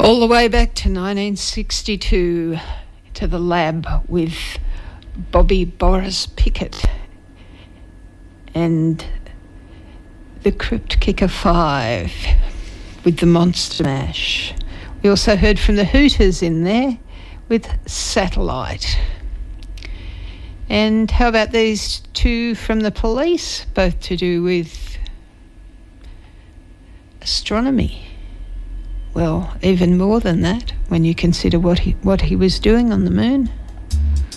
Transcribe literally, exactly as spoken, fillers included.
All the way back to nineteen sixty-two, to the lab with Bobby Boris Pickett and the Crypt Kicker Five with the Monster Mash. We also heard from the Hooters in there with Satellite. And how about these two from the Police, both to do with astronomy? Well, even more than that, when you consider what he what he was doing on the moon.